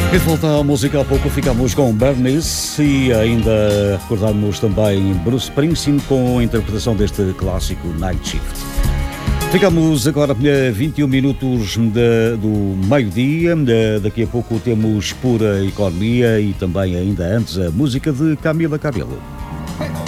E de volta à música, há pouco ficamos com Bernice e ainda recordamos também Bruce Springsteen com a interpretação deste clássico Night Shift. Ficamos agora a 21 minutos do meio-dia. Daqui a pouco temos Pura Economia e também ainda antes a música de Camila Cabello.